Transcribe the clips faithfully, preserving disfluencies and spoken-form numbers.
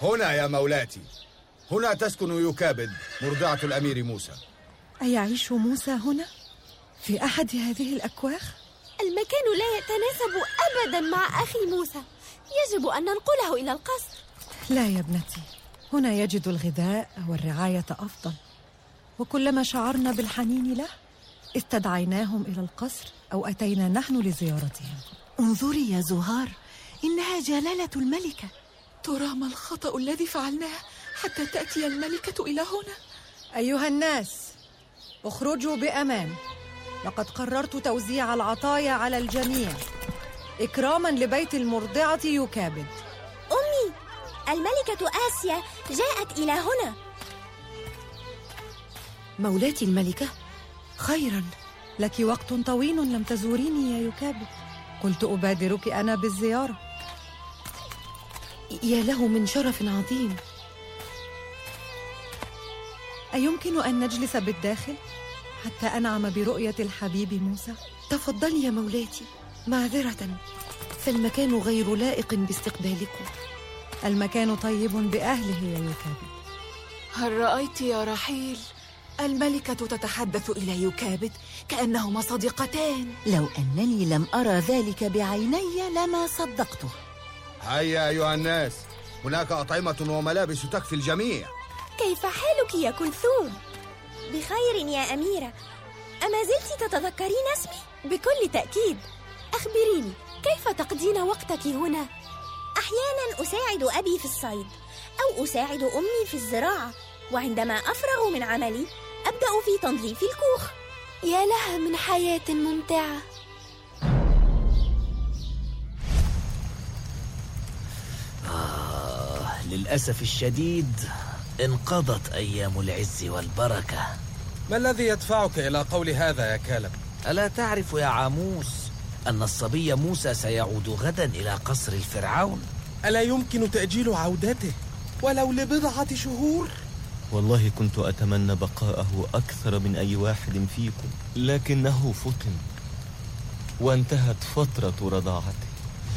هنا يا مولاتي، هنا تسكن يوكابد مرضعة الأمير موسى. أيعيش موسى هنا؟ في أحد هذه الأكواخ؟ المكان لا يتناسب أبدا مع أخي موسى، يجب أن ننقله إلى القصر. لا يا ابنتي، هنا يجد الغذاء والرعاية أفضل، وكلما شعرنا بالحنين له استدعيناهم إلى القصر أو أتينا نحن لزيارتهم. انظري يا زهار، إنها جلالة الملكة. ترى ما الخطأ الذي فعلناه حتى تأتي الملكة إلى هنا؟ أيها الناس، اخرجوا بأمان. لقد قررت توزيع العطايا على الجميع إكراما لبيت المرضعة يوكابد. أمي، الملكة آسيا جاءت إلى هنا. مولاتي الملكة، خيرا. لك وقت طويل لم تزوريني يا يوكابد، قلت أبادرك أنا بالزيارة. يا له من شرف عظيم. أيمكن أن نجلس بالداخل حتى أنعم برؤية الحبيب موسى؟ تفضلي يا مولاتي، معذرة، فالمكان غير لائق باستقبالكم. المكان طيب بأهله يا يوكابد. هل رأيت يا رحيل؟ الملكة تتحدث إلى يوكابد كأنهما صديقتان. لو أنني لم أرى ذلك بعيني لما صدقته. هيا أيها الناس، هناك أطعمة وملابس تكفي الجميع. كيف حالك يا كلثوم؟ بخير يا أميرة. أما زلت تتذكرين اسمي؟ بكل تأكيد. أخبريني، كيف تقضين وقتك هنا؟ أحيانا أساعد أبي في الصيد، أو أساعد أمي في الزراعة، وعندما أفرغ من عملي أبدأ في تنظيف الكوخ. يا لها من حياة ممتعة. آه، للأسف الشديد انقضت أيام العز والبركة. ما الذي يدفعك إلى قول هذا يا كالب؟ ألا تعرف يا عاموس أن الصبي موسى سيعود غدا إلى قصر الفرعون؟ ألا يمكن تأجيل عودته ولو لبضعة شهور؟ والله كنت أتمنى بقاءه أكثر من أي واحد فيكم، لكنه فطن وانتهت فترة رضاعته.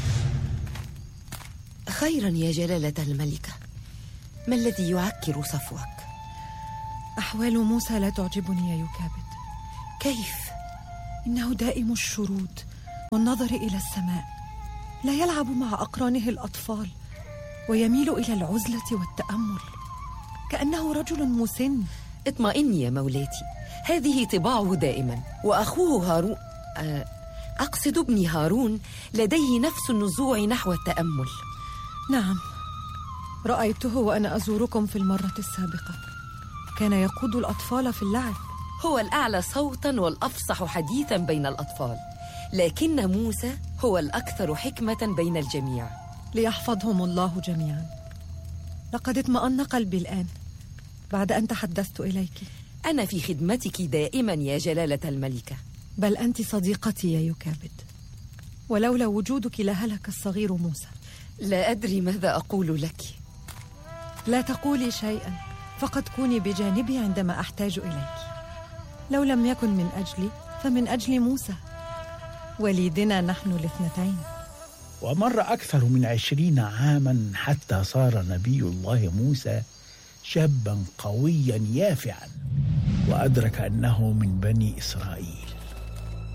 خيرا يا جلالة الملكة، ما الذي يعكر صفوك؟ أحوال موسى لا تعجبني يا يوكابد. كيف؟ إنه دائم الشرود والنظر إلى السماء، لا يلعب مع أقرانه الأطفال، ويميل إلى العزلة والتأمل كأنه رجل مسن. اطمئني يا مولاتي، هذه طباعه دائما. وأخوه هارون، أقصد ابني هارون، لديه نفس النزوع نحو التأمل. نعم، رأيته وأنا أزوركم في المرة السابقة، كان يقود الأطفال في اللعب. هو الأعلى صوتا والأفصح حديثا بين الأطفال، لكن موسى هو الأكثر حكمة بين الجميع. ليحفظهم الله جميعا. لقد اطمأن قلبي الآن بعد أن تحدثت إليك. أنا في خدمتك دائما يا جلالة الملكة. بل أنت صديقتي يا يوكابد، ولولا وجودك لهلك الصغير موسى. لا أدري ماذا أقول لك. لا تقولي شيئا، فقد كوني بجانبي عندما أحتاج إليك. لو لم يكن من أجلي فمن أجل موسى، وليدنا نحن الاثنتين. ومر أكثر من عشرين عاما حتى صار نبي الله موسى شابا قويا يافعا، وأدرك أنه من بني إسرائيل.